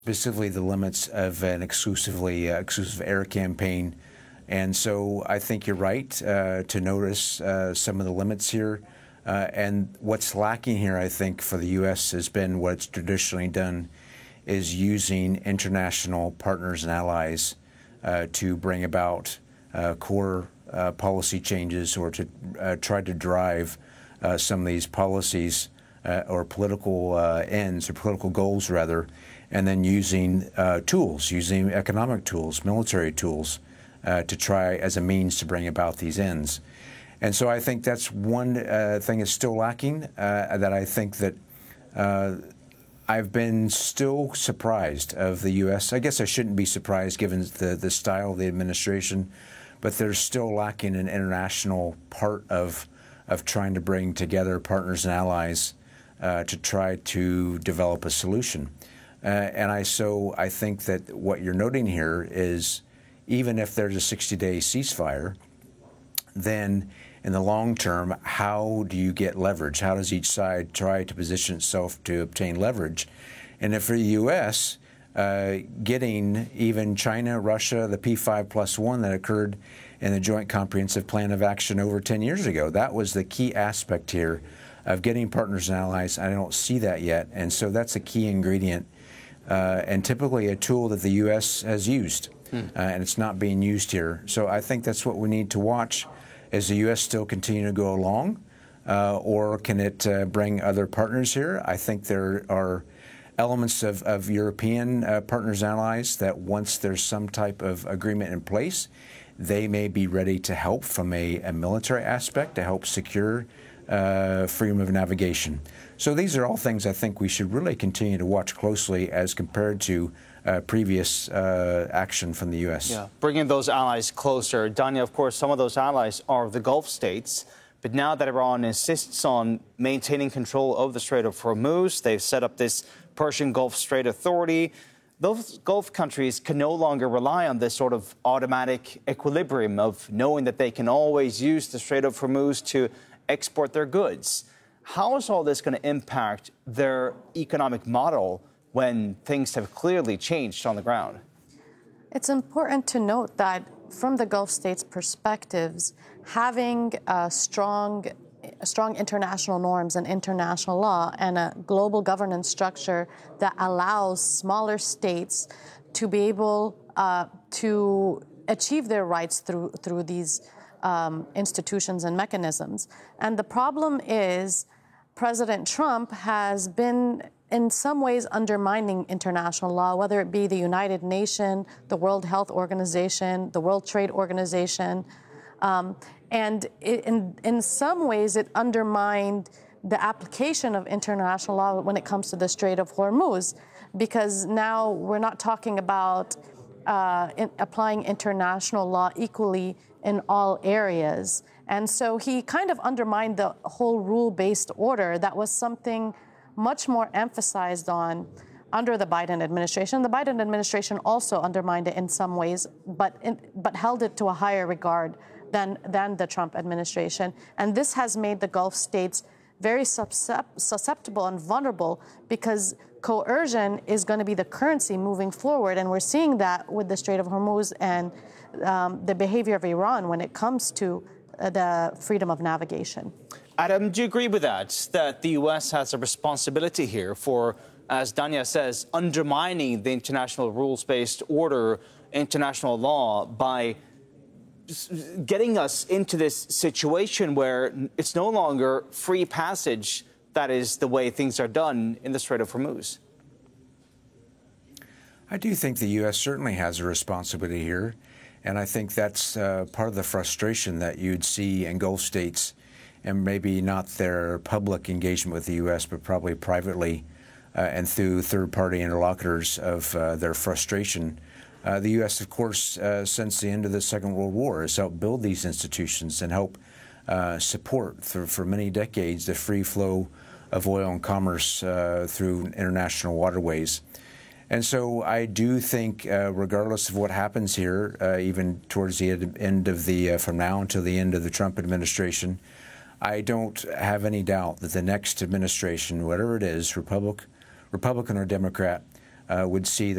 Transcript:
specifically the limits of an exclusive air campaign. And so I think you're right to notice some of the limits here. And what's lacking here, I think, for the U.S. has been what it's traditionally done, is using international partners and allies to bring about core policy changes, or to try to drive some of these policies or political ends, or political goals rather, and then using using economic tools, military tools, to try as a means to bring about these ends. And so I think that's one thing is still lacking, that I think that I've been still surprised of the U.S. I guess I shouldn't be surprised given the style of the administration, but there's still lacking an international part of trying to bring together partners and allies to try to develop a solution. And I think that what you're noting here is, even if there's a 60-day ceasefire, then in the long term, how do you get leverage? How does each side try to position itself to obtain leverage? And if for the U.S., getting even China, Russia, the P5+1 that occurred in the Joint Comprehensive Plan of Action over 10 years ago, that was the key aspect here of getting partners and allies. I don't see that yet. And so that's a key ingredient and typically a tool that the U.S. has used. And it's not being used here. So I think that's what we need to watch. Is the U.S. still continue to go along, or can it bring other partners here? I think there are elements of European partners and allies that once there's some type of agreement in place, they may be ready to help from a military aspect to help secure freedom of navigation. So these are all things I think we should really continue to watch closely as compared to previous action from the U.S. Yeah, bringing those allies closer. Danya, of course, some of those allies are the Gulf states. But now that Iran insists on maintaining control of the Strait of Hormuz, they've set up this Persian Gulf Strait Authority. Those Gulf countries can no longer rely on this sort of automatic equilibrium of knowing that they can always use the Strait of Hormuz to export their goods. How is all this going to impact their economic model when things have clearly changed on the ground? It's important to note that from the Gulf states' perspectives, having strong international norms and international law and a global governance structure that allows smaller states to be able to achieve their rights through these institutions and mechanisms. And the problem is President Trump has been in some ways undermining international law, whether it be the United Nations, the World Health Organization, the World Trade Organization. And in some ways, it undermined the application of international law when it comes to the Strait of Hormuz, because now we're not talking about applying international law equally in all areas. And so he kind of undermined the whole rule-based order that was something much more emphasized on under the Biden administration. The Biden administration also undermined it in some ways, but held it to a higher regard than the Trump administration. And this has made the Gulf states very susceptible and vulnerable, because coercion is going to be the currency moving forward. And we're seeing that with the Strait of Hormuz and the behavior of Iran when it comes to the freedom of navigation. Adam, do you agree with that the U.S. has a responsibility here for, as Danya says, undermining the international rules-based order, international law, by getting us into this situation where it's no longer free passage that is the way things are done in the Strait of Hormuz? I do think the U.S. certainly has a responsibility here, and I think that's part of the frustration that you'd see in Gulf states, and maybe not their public engagement with the U.S., but probably privately and through third-party interlocutors of their frustration. The U.S., of course, since the end of the Second World War, has helped build these institutions and help support for many decades the free flow of oil and commerce through international waterways. And so I do think, regardless of what happens here, even towards the end of from now until the end of the Trump administration, I don't have any doubt that the next administration, whatever it is, Republican or Democrat, would see that